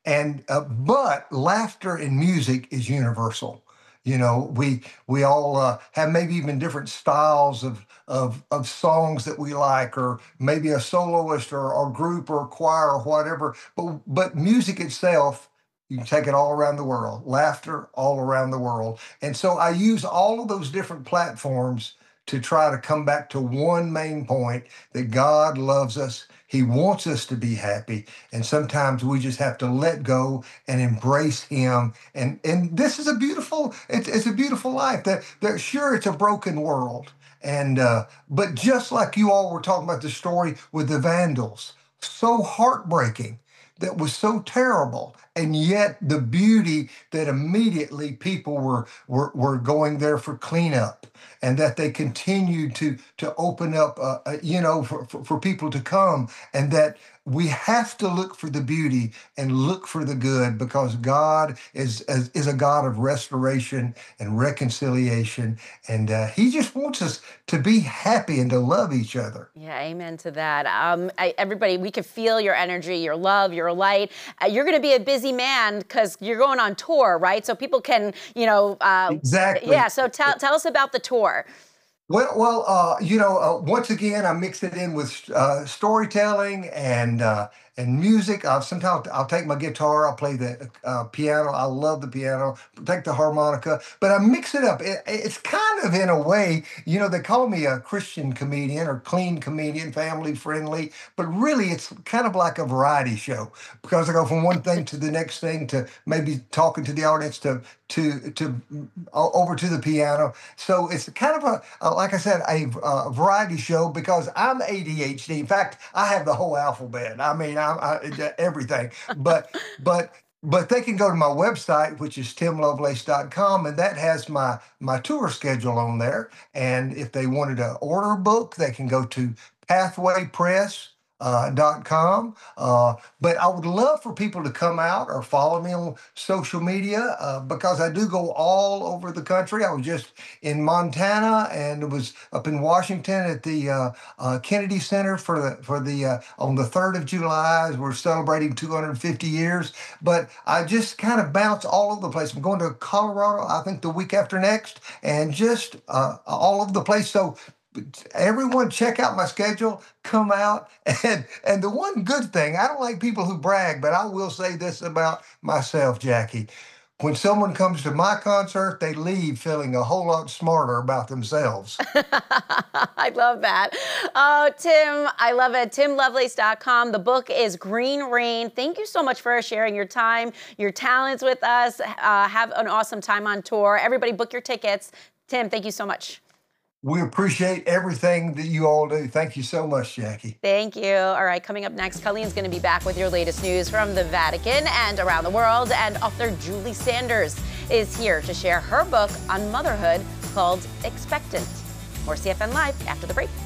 And but laughter in music is universal. We all have maybe even different styles of songs that we like, or maybe a soloist or group or choir or whatever. But music itself, you can take it all around the world. Laughter all around the world. And so I use all of those different platforms to try to come back to one main point, that God loves us. He wants us to be happy. And sometimes we just have to let go and embrace him. And this is it's a beautiful life. That sure, it's a broken world. And but just like you all were talking about the story with the Vandals, so heartbreaking, that was so terrible, and yet the beauty that immediately people were going there for cleanup, and that they continued to open up, for people to come, and that we have to look for the beauty and look for the good, because God is a God of restoration and reconciliation, and He just wants us to be happy and to love each other. Yeah, amen to that. Everybody, we can feel your energy, your love, your light. You're going to be a busy man because you're going on tour, right? So people can, Exactly. Yeah. So tell us about the tour. Once again, I mix it in with storytelling and music. Sometimes I'll take my guitar, I'll play the piano. I love the piano. Take the harmonica, but I mix it up. It's kind of, in a way, they call me a Christian comedian or clean comedian, family friendly, but really it's kind of like a variety show, because I go from one thing to the next thing, to maybe talking to the audience, to over to the piano. So it's kind of like I said, a variety show, because I'm ADHD. In fact, I have the whole alphabet. I mean, everything. But they can go to my website, which is timlovelace.com, and that has my tour schedule on there. And if they wanted to order a book, they can go to pathwaypress.com. But I would love for people to come out or follow me on social media, because I do go all over the country. I was just in Montana, and it was up in Washington at the Kennedy Center for the on the 3rd of July, as we're celebrating 250 years. But I just kind of bounce all over the place. I'm going to Colorado, I think, the week after next, and just all over the place. So everyone, check out my schedule, come out. And the one good thing, I don't like people who brag, but I will say this about myself, Jackie. When someone comes to my concert, they leave feeling a whole lot smarter about themselves. I love that. Oh, Tim, I love it. TimLovelace.com. The book is Green Rain. Thank you so much for sharing your time, your talents with us. Have an awesome time on tour. Everybody, book your tickets. Tim, thank you so much. We appreciate everything that you all do. Thank you so much, Jackie. Thank you. All right, coming up next, Colleen's going to be back with your latest news from the Vatican and around the world. And author Julie Sanders is here to share her book on motherhood called Expectant. More CFN Live after the break.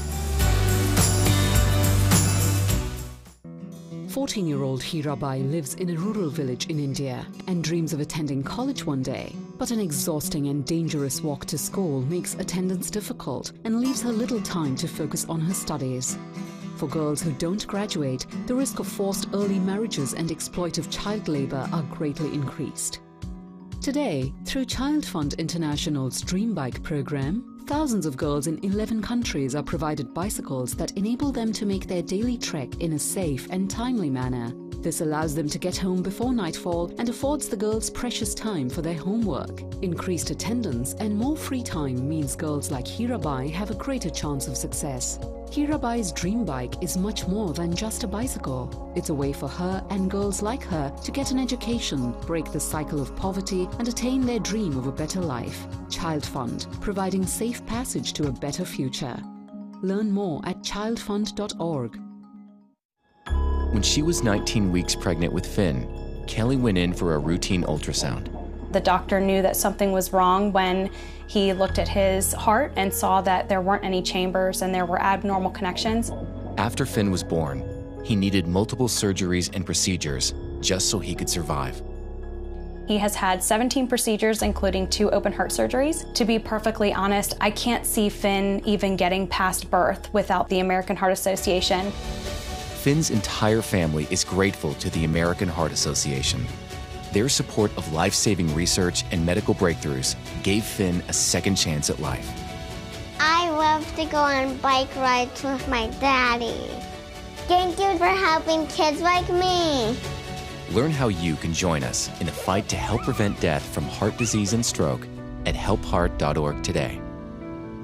14-year-old Hirabai lives in a rural village in India and dreams of attending college one day. But an exhausting and dangerous walk to school makes attendance difficult and leaves her little time to focus on her studies. For girls who don't graduate, the risk of forced early marriages and exploitive child labor are greatly increased. Today, through Child Fund International's Dream Bike program, thousands of girls in 11 countries are provided bicycles that enable them to make their daily trek in a safe and timely manner. This allows them to get home before nightfall and affords the girls precious time for their homework. Increased attendance and more free time means girls like Hirabai have a greater chance of success. Hirabai's Dream Bike is much more than just a bicycle. It's a way for her and girls like her to get an education, break the cycle of poverty, and attain their dream of a better life. Child Fund, providing safe passage to a better future. Learn more at childfund.org. When she was 19 weeks pregnant with Finn, Kelly went in for a routine ultrasound. The doctor knew that something was wrong when he looked at his heart and saw that there weren't any chambers and there were abnormal connections. After Finn was born, he needed multiple surgeries and procedures just so he could survive. He has had 17 procedures, including 2 open heart surgeries. To be perfectly honest, I can't see Finn even getting past birth without the American Heart Association. Finn's entire family is grateful to the American Heart Association. Their support of life-saving research and medical breakthroughs gave Finn a second chance at life. I love to go on bike rides with my daddy. Thank you for helping kids like me. Learn how you can join us in the fight to help prevent death from heart disease and stroke at helpheart.org today.